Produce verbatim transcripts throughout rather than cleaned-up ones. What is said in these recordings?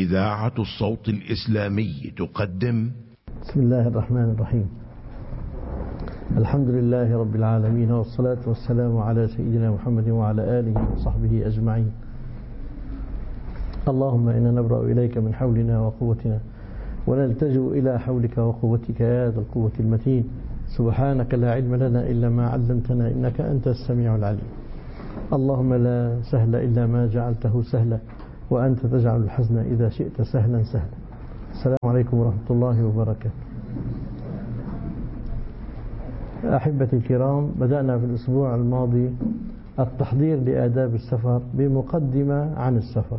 إذاعة الصوت الإسلامي تقدم. بسم الله الرحمن الرحيم. الحمد لله رب العالمين، والصلاة والسلام على سيدنا محمد وعلى آله وصحبه أجمعين. اللهم إنا نبرأ إليك من حولنا وقوتنا، ونلتجئ إلى حولك وقوتك يا ذا القوة المتين. سبحانك لا علم لنا إلا ما علمتنا، إنك أنت السميع العليم. اللهم لا سهل إلا ما جعلته سهلا، وأنت تجعل الحزن إذا شئت سهلا سهلا. السلام عليكم ورحمة الله وبركاته. أحبتي الكرام، بدأنا في الأسبوع الماضي التحضير لآداب السفر بمقدمة عن السفر،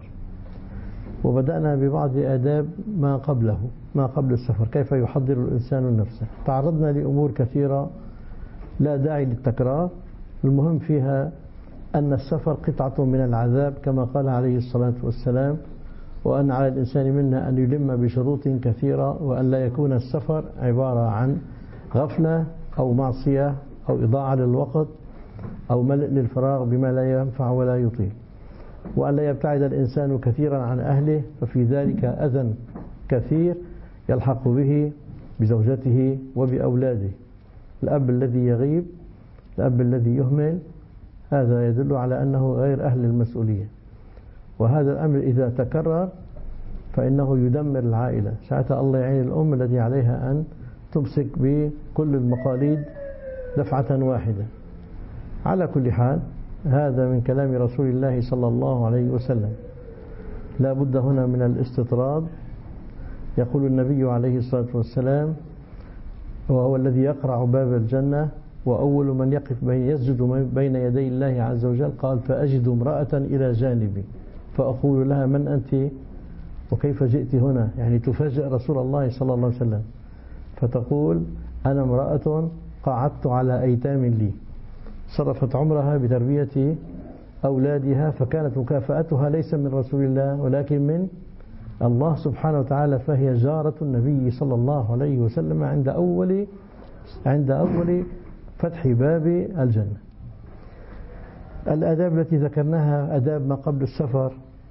وبدأنا ببعض آداب ما قبله، ما قبل السفر، كيف يحضر الإنسان نفسه. تعرضنا لأمور كثيرة لا داعي للتكرار، المهم فيها أن السفر قطعة من العذاب كما قال عليه الصلاة والسلام، وأن على الإنسان منا أن يلم بشروط كثيرة، وأن لا يكون السفر عبارة عن غفلة أو معصية أو إضاعة للوقت أو ملء للفراغ بما لا ينفع ولا يطيل، وأن لا يبتعد الإنسان كثيرا عن أهله، ففي ذلك أذى كثير يلحق به بزوجته وبأولاده. الأب الذي يغيب، الأب الذي يهمل، هذا يدل على أنه غير أهل المسؤولية، وهذا الأمر إذا تكرر فإنه يدمر العائلة. ساعتها الله يعين الأم التي عليها أن تمسك بكل المقاليد دفعة واحدة. على كل حال، هذا من كلام رسول الله صلى الله عليه وسلم. لا بد هنا من الاستطراد. يقول النبي عليه الصلاة والسلام: وهو الذي يقرع باب الجنة، وأول من يقف بين يسجد بين يدي الله عز وجل، قال: فأجد امرأة إلى جانبي فأقول لها: من أنت وكيف جئت هنا؟ يعني تفاجئ رسول الله صلى الله عليه وسلم، فتقول: أنا امرأة قعدت على أيتام لي، صرفت عمرها بتربية أولادها، فكانت مكافأتها ليس من رسول الله ولكن من الله سبحانه وتعالى، فهي جارة النبي صلى الله عليه وسلم عند أول عند أول فتح باب الجنة. الآداب التي ذكرناها آداب ما قبل السفر.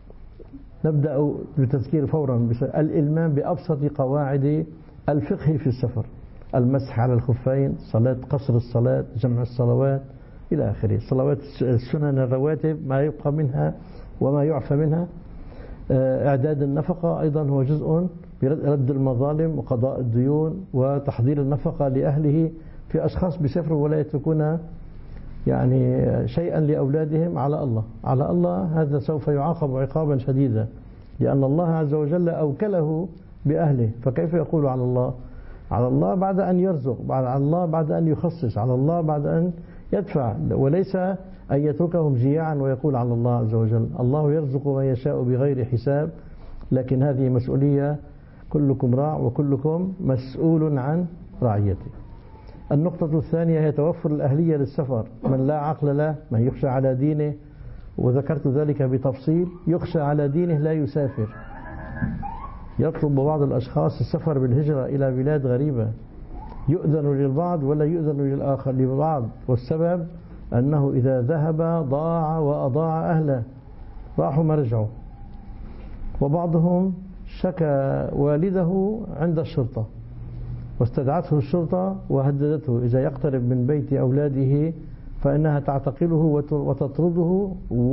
نبدأ بتذكير فورا الإلمام بأبسط قواعد الفقه في السفر: المسح على الخفين، صلاة قصر الصلاة، جمع الصلوات إلى آخره، صلوات السنن الرواتب ما يبقى منها وما يعفى منها. إعداد النفقة أيضا هو جزء برد المظالم وقضاء الديون وتحضير النفقة لأهله، في أشخاص بيسافروا ولا يتركون يعني شيئا لأولادهم. على الله على الله هذا سوف يعاقب عقابا شديدا، لأن الله عز وجل أوكله بأهله، فكيف يقول على الله؟ على الله بعد أن يرزق، على الله بعد أن يخصص، على الله بعد أن يدفع، وليس أن يتركهم جياعا ويقول على الله عز وجل. الله يرزق من يشاء بغير حساب، لكن هذه مسؤولية، كلكم راع وكلكم مسؤول عن رعيته. النقطة الثانية هي توفر الأهلية للسفر. من لا عقل له، من يخشى على دينه، وذكرت ذلك بتفصيل، يخشى على دينه لا يسافر. يطلب بعض الأشخاص السفر بالهجرة إلى بلاد غريبة، يؤذن للبعض ولا يؤذن للآخر للبعض، والسبب أنه إذا ذهب ضاع وأضاع أهله، راحوا ما رجعوا. وبعضهم شكى والده عند الشرطة، واستدعته الشرطة وهددته: إذا يقترب من بيت أولاده فإنها تعتقله وتطرده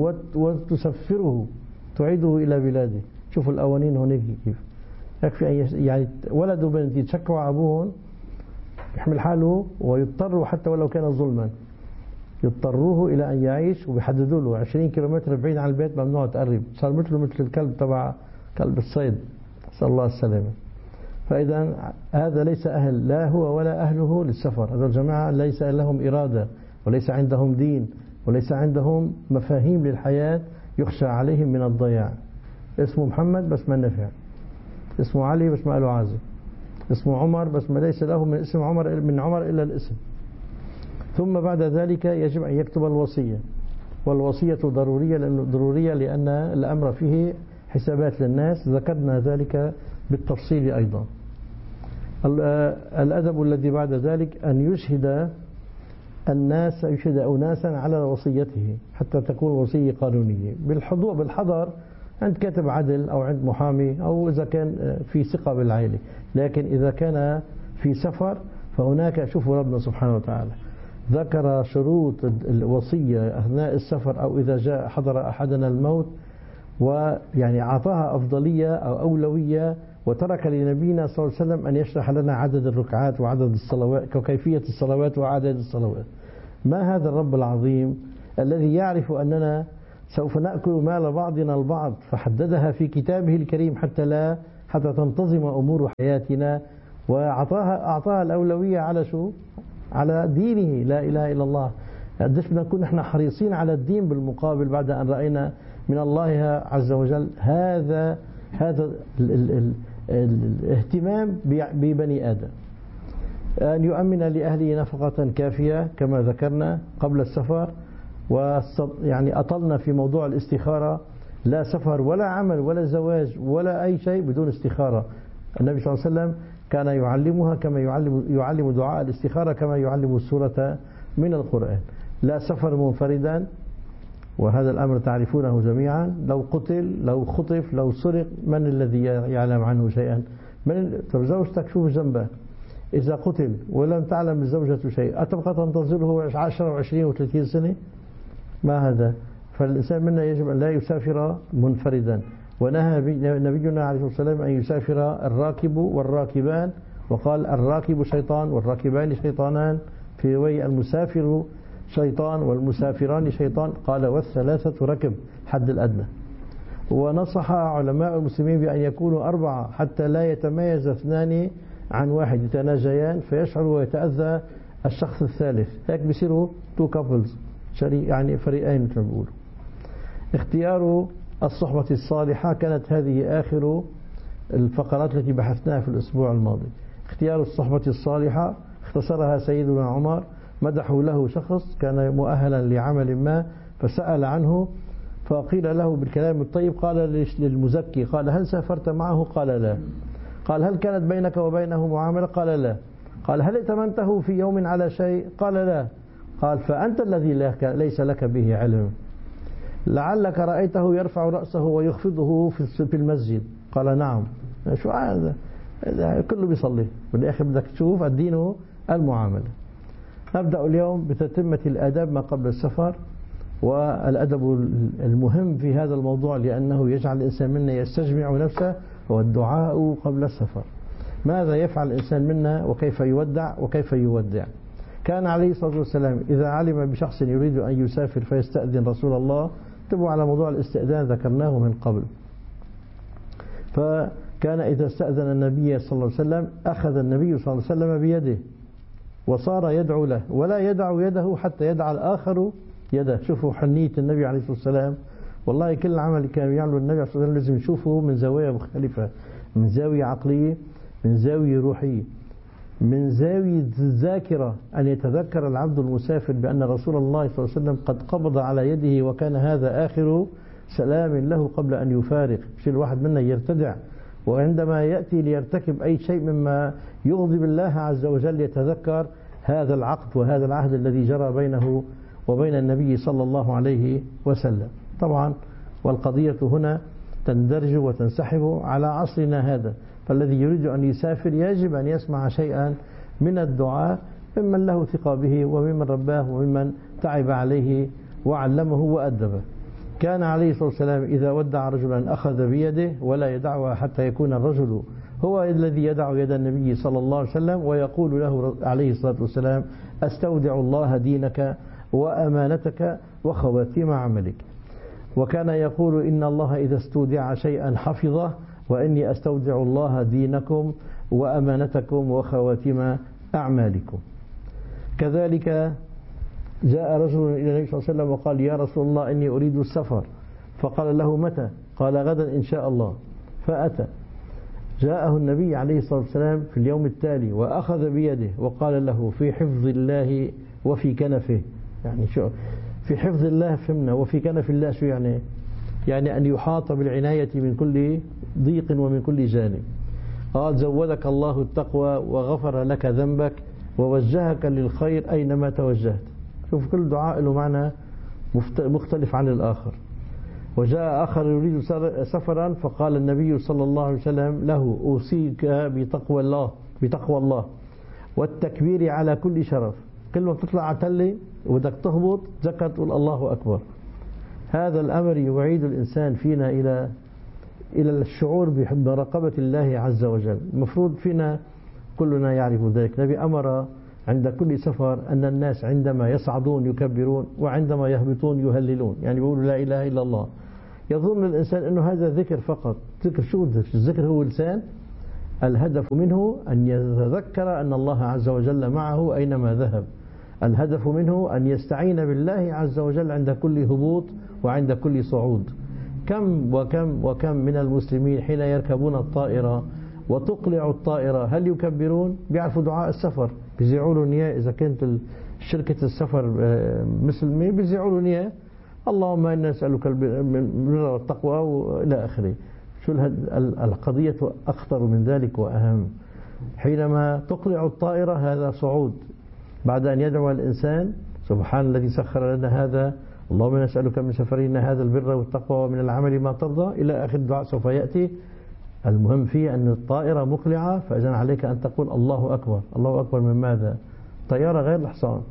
وتسفره، تعيده إلى بلاده. شوفوا الأوانين هناك كيف. يكفي أن يعني ولد وبنت يتشكوا أبوهم يحمل حاله ويضطروا، حتى ولو كان ظلما، يضطروه إلى أن يعيش، وبيحددوا له عشرين كيلومتر بعيد عن البيت ممنوع تقرب. صار مثله مثل الكلب تبع كلب الصيد، نسأل الله السلامة. فإذا هذا ليس أهل، لا هو ولا أهله للسفر. هذا الجماعة ليس لهم إرادة، وليس عندهم دين، وليس عندهم مفاهيم للحياة، يخشى عليهم من الضياع. اسمه محمد بس ما نفع، اسمه علي بس ما له عازم، اسمه عمر بس ما ليس له من اسم عمر من عمر إلا الاسم. ثم بعد ذلك يجب أن يكتب الوصية، والوصية ضرورية لأنه ضرورية لأن الأمر فيه حسابات للناس، ذكرنا ذلك بالتفصيل أيضا. الأدب الذي بعد ذلك أن يشهد الناس، يشهد أناسا على وصيته حتى تكون وصية قانونية بالحضور بالحضر عند كاتب عدل أو عند محامي، أو إذا كان في ثقة بالعائلة. لكن إذا كان في سفر فهناك، شوفوا ربنا سبحانه وتعالى ذكر شروط الوصية أثناء السفر أو إذا جاء حضر أحدنا الموت، ويعني أعطاها أفضلية أو أولوية، وترك لنبينا صلى الله عليه وسلم أن يشرح لنا عدد الركعات وعدد الصلوات وكيفية الصلوات وعدد الصلوات. ما هذا الرب العظيم الذي يعرف أننا سوف نأكل مال بعضنا البعض فحددها في كتابه الكريم حتى لا حتى تنتظم أمور حياتنا، وأعطاها أعطاها الأولوية على شو؟ على دينه، لا إله إلا الله. قديش بدنا نكون نحن حريصين على الدين بالمقابل بعد أن رأينا من الله عز وجل هذا هذا ال ال ال الاهتمام ببني آدم، أن يؤمن لأهله نفقة كافية كما ذكرنا قبل السفر. ويعني أطلنا في موضوع الاستخارة، لا سفر ولا عمل ولا زواج ولا أي شيء بدون استخارة. النبي صلى الله عليه وسلم كان يعلمها كما يعلم يعلم دعاء الاستخارة كما يعلم السورة من القرآن. لا سفر منفردا، وهذا الأمر تعرفونه جميعا. لو قتل، لو خطف، لو سرق، من الذي يعلم عنه شيئا؟ من زوجتك شوف ذنبه، إذا قتل ولم تعلم الزوجة شيء أتبقى تنتظره عشرة وعشرين وثلاثين سنة؟ ما هذا؟ فالإنسان منا يجب أن لا يسافر منفردا. ونهى نبينا عليه الصلاة والسلام أن يسافر الراكب والراكبان، وقال الراكب شيطان والراكبان شيطانان، في رواية المسافر شيطان والمسافران شيطان، قال والثلاثة ركب حد الأدنى. ونصح علماء المسلمين بأن يكونوا أربعة حتى لا يتميز اثنان عن واحد، يتناجيان فيشعر ويتأذى الشخص الثالث، هيك بيصيروا تو كابلز، يعني فريقين مثل ما بيقولوا. اختيار الصحبة الصالحة، كانت هذه آخر الفقرات التي بحثناها في الأسبوع الماضي. اختيار الصحبة الصالحة اختصرها سيدنا عمر، مدحوا له شخص كان مؤهلا لعمل ما فسأل عنه فقيل له بالكلام الطيب، قال للمزكي قال هل سافرت معه؟ قال لا. قال هل كانت بينك وبينه معاملة؟ قال لا. قال هل ائتمنته في يوم على شيء؟ قال لا. قال فأنت الذي ليس لك به علم، لعلك رأيته يرفع رأسه ويخفضه في المسجد. قال نعم. شو هذا؟ كله بيصلي، بالآخر بدك تشوف الدين المعاملة. نبدأ اليوم بتتمة الآداب ما قبل السفر، والأدب المهم في هذا الموضوع لأنه يجعل الإنسان منا يستجمع نفسه هو الدعاء قبل السفر. ماذا يفعل الإنسان منا وكيف يودع وكيف يودع؟ كان عليه الصلاة والسلام إذا علم بشخص يريد أن يسافر فيستأذن رسول الله، انتبهوا على موضوع الاستئذان ذكرناه من قبل. فكان إذا استأذن النبي صلى الله عليه وسلم أخذ النبي صلى الله عليه وسلم بيده وصار يدعو له، ولا يدع يده حتى يدع الآخر يده. شوفوا حنية النبي عليه الصلاة والسلام، والله كل عمل كان يعمله النبي عليه الصلاة والسلام لازم نشوفه من زاوية مختلفة، من زاوية عقلية، من زاوية روحية، من زاوية الذاكرة، أن يتذكر العبد المسافر بأن رسول الله صلى الله عليه وسلم قد قبض على يده وكان هذا آخر سلام له قبل أن يفارق. مش الواحد منا يرتدع، وعندما يأتي ليرتكب أي شيء مما يغضب الله عز وجل يتذكر هذا العقد وهذا العهد الذي جرى بينه وبين النبي صلى الله عليه وسلم. طبعا والقضية هنا تندرج وتنسحب على عصرنا هذا، فالذي يريد أن يسافر يجب أن يسمع شيئا من الدعاء ممن له ثقة به وممن رباه وممن تعب عليه وعلمه وأدبه. كان عليه الصلاة والسلام إذا ودع رجلا أخذ بيده ولا يدعها حتى يكون الرجل هو الذي يدع يد النبي صلى الله عليه وسلم ويقول له عليه الصلاة والسلام أستودع الله دينك وأمانتك وخواتيم عملك. وكان يقول إن الله إذا استودع شيئا حفظه، وإني أستودع الله دينكم وأمانتكم وخواتيم أعمالكم. كذلك جاء رجل إلى النبي صلى الله عليه وسلم وقال يا رسول الله إني أريد السفر، فقال له متى؟ قال غدا إن شاء الله. فأتى، جاءه النبي عليه الصلاة والسلام في اليوم التالي وأخذ بيده وقال له في حفظ الله وفي كنفه. يعني شو في حفظ الله فهمنا، وفي كنف الله شو يعني؟ يعني أن يحاط بالعناية من كل ضيق ومن كل جانب. قال زودك الله التقوى وغفر لك ذنبك ووجهك للخير أينما توجهت. شوف كل دعاء له معنى مختلف عن الآخر. وجاء آخر يريد سفرا فقال النبي صلى الله عليه وسلم له أوصيك بتقوى الله بتقوى الله والتكبير على كل شرف. كل ما بتطلع على تلة وبدك تهبط ذكر تقول الله أكبر. هذا الأمر يعيد الإنسان فينا إلى إلى الشعور بمراقبة الله عز وجل. المفروض فينا كلنا يعرف ذلك. النبي أمر عند كل سفر أن الناس عندما يصعدون يكبرون وعندما يهبطون يهللون، يعني بيقولوا لا إله إلا الله. يظن الإنسان أنه هذا ذكر فقط. ذكر شو الذكر؟ هو لسان. الهدف منه أن يتذكر أن الله عز وجل معه أينما ذهب. الهدف منه أن يستعين بالله عز وجل عند كل هبوط وعند كل صعود. كم وكم وكم من المسلمين حين يركبون الطائرة وتقلع الطائرة هل يكبرون؟ بيعرفوا دعاء السفر، بيزيعوا له نياه. إذا كانت شركة السفر مسلمة بيزيعوا له نياه، اللهم إنا نسألك البر والتقوى وإلى آخره. شو القضية أخطر من ذلك وأهم. حينما تقلع الطائرة هذا صعود، بعد أن يدعو الإنسان سبحان الذي سخر لنا هذا، اللهم نسألك من سفرنا هذا البر والتقوى ومن العمل ما ترضى إلى آخر الدعاء سوف يأتي. المهم فيه أن الطائرة مقلعة، فإذن عليك أن تقول الله أكبر. الله أكبر من ماذا؟ طيارة غير الحصان.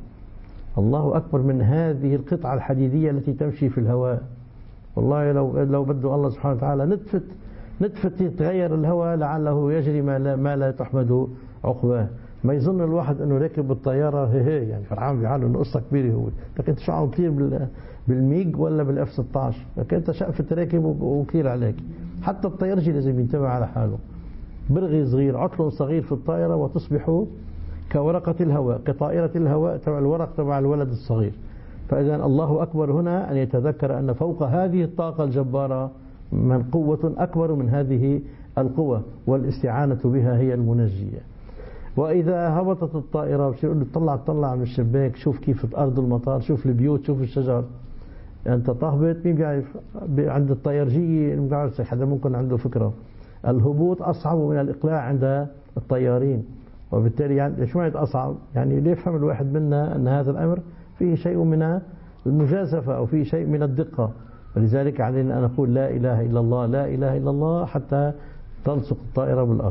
الله أكبر من هذه القطعة الحديدية التي تمشي في الهواء. والله لو لو بده الله سبحانه وتعالى نتفت نتفت يتغير الهواء لعله يجري ما لا, ما لا تحمد عقباه. ما يظن الواحد انه راكب بالطياره هي هي يعني فرحان بحاله انه قصه كبيره. هو لكن انت شو عم تطير بالميج ولا بالاف ستة عشر؟ لكن انت شقفه راكب وكثير عليك. حتى الطيرجي لازم ينتبه على حاله. برغي صغير، عطل صغير في الطائره وتصبح كورقه الهواء، كطائره الهواء تبع الورق تبع الولد الصغير. فاذا الله اكبر هنا ان يتذكر ان فوق هذه الطاقه الجباره من قوه اكبر من هذه القوه، والاستعانه بها هي المنجيه. وإذا هبطت الطائرة بصير يقول له طلع طلع من الشباك، شوف كيف أرض المطار، شوف البيوت، شوف الشجر. أنت تهبط مين بيعرف؟ عند الطيارجية ما بيعرف حدا ممكن عنده فكرة. الهبوط أصعب من الإقلاع عند الطيارين، وبالتالي يعني شو معنى أصعب؟ يعني ليفهم الواحد منا أن هذا الأمر فيه شيء من المجازفة أو فيه شيء من الدقة. ولذلك علينا أن نقول لا إله إلا الله لا إله إلا الله حتى تلصق الطائرة بالأرض.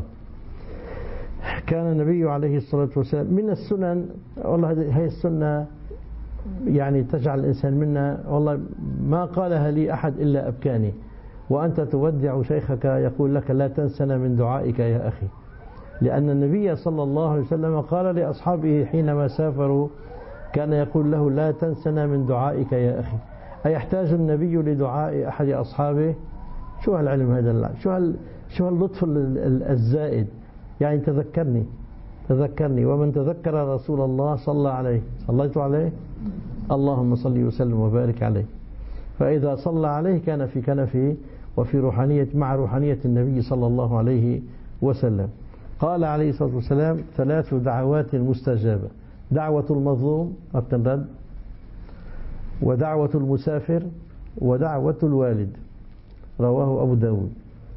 كان النبي عليه الصلاة والسلام من السنن، والله هي السنة يعني تجعل الإنسان منا، والله ما قالها لي أحد إلا أبكاني. وأنت تودع شيخك يقول لك لا تنسنا من دعائك يا أخي. لأن النبي صلى الله عليه وسلم قال لأصحابه حينما سافروا كان يقول له لا تنسنا من دعائك يا أخي. أيحتاج النبي لدعاء أحد أصحابه؟ شو هالعلم هذا؟ شو هال شو هاللطف الزائد؟ يعني تذكرني تذكرني ومن تذكر رسول الله صلى عليه صليت عليه اللهم صل وسلم وبارك عليه. فإذا صلى عليه كان في كنفه وفي روحانية مع روحانية النبي صلى الله عليه وسلم. قال عليه الصلاة والسلام ثلاث دعوات مستجابة: دعوة المظلوم ما بتنرد، ودعوة المسافر، ودعوة الوالد. رواه أبو داود.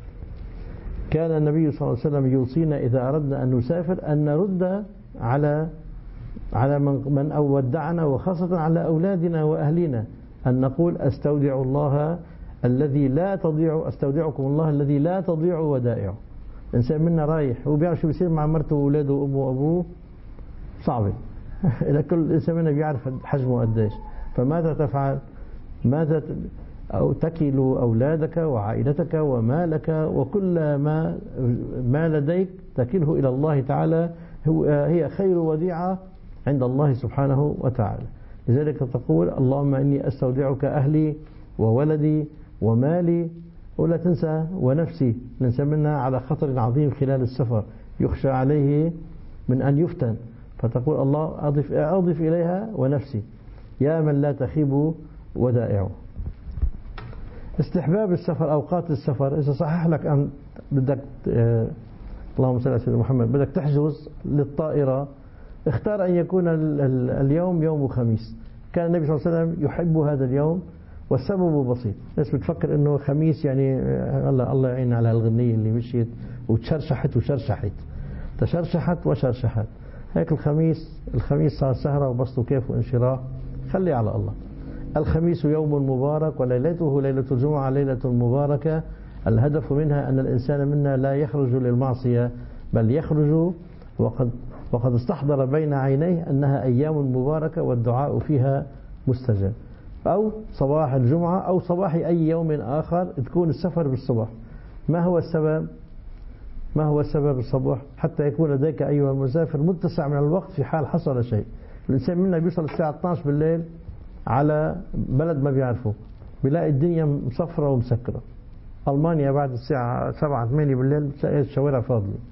كان النبي صلى الله عليه وسلم يوصينا إذا أردنا أن نسافر أن نرد على على من, من ودعنا، وخاصة على أولادنا وأهلنا، أن نقول أستودع الله الذي لا تضيع أستودعكم الله الذي لا تضيع ودائعه. الإنسان منا رايح هو بيعرف شو بيصير مع مرته وأولاده وأمه وأبوه، صعبة. إذا كل إنسان منا بيعرف حجمه قديش، فماذا تفعل؟ ماذا أو تكل أولادك وعائلتك ومالك وكل ما ما لديك تكله إلى الله تعالى، هي خير وديعة عند الله سبحانه وتعالى. لذلك تقول اللهم إني أستودعك أهلي وولدي ومالي، ولا تنسى ونفسي. ننسى منا على خطر عظيم خلال السفر يخشى عليه من أن يفتن، فتقول الله أضف, أضف إليها ونفسي يا من لا تخيب ودائعه. استحباب السفر، أوقات السفر. إذا صحح لك أن بدك اه اللهم صل على سيدنا محمد بدك تحجز للطائرة، اختار أن يكون ال ال اليوم يوم خميس. كان النبي صلى الله عليه وسلم يحب هذا اليوم، والسبب بسيط. الناس بتفكر انه خميس يعني الله الله يعين على الغنية اللي مشيت وتشرشحت وشرشحت تشرشحت وشرشحت. هيك الخميس الخميس صار سهرة وبسط وكيف وانشراح، خلي على الله. الخميس يوم مبارك وليلته ليلة الجمعة ليلة مباركة. الهدف منها أن الإنسان منا لا يخرج للمعصية، بل يخرج وقد وقد استحضر بين عينيه أنها أيام مباركة والدعاء فيها مستجاب. أو صباح الجمعة أو صباح أي يوم آخر تكون السفر بالصبح. ما هو السبب؟ ما هو السبب الصباح؟ حتى يكون لديك أيها المسافر متسع من الوقت في حال حصل شيء. الإنسان منا بيوصل الساعة اثني عشر بالليل على بلد ما بيعرفه، بيلاقي الدنيا مصفرة ومسكرة. ألمانيا بعد الساعة سبعة ثمانية بالليل بتلاقي الشوارع فاضية.